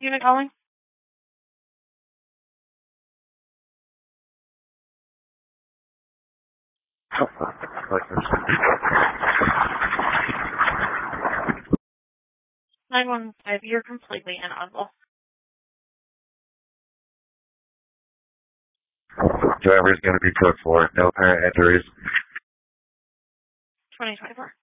Unit calling? Oh, 915, you're completely inaudible. driver is going to be put for no apparent injuries. 2024.